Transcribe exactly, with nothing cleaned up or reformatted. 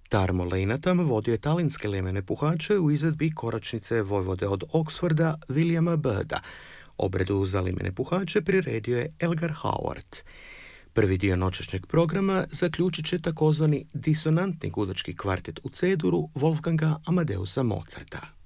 Tarmo Leinatam vodio je talinske limene puhače u izvedbi koračnice vojvode od Oxforda Williama Birda. Obredu za limene puhače priredio je Elgar Howard. Prvi dio noćašnjeg programa zaključit će takozvani disonantni gudački kvartet u C-duru Wolfganga Amadeusa Mozarta.